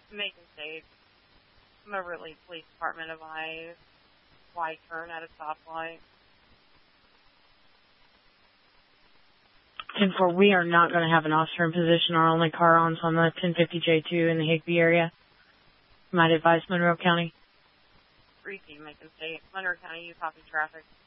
Macon State. Moberly Police Department advised. Wide turn at a stoplight. 10-4, we are not going to have an officer in position. Our only car on's on the 1050J2 in the Higbee area. Might advise Monroe County. 3 Macon State. Monroe County, you copy traffic.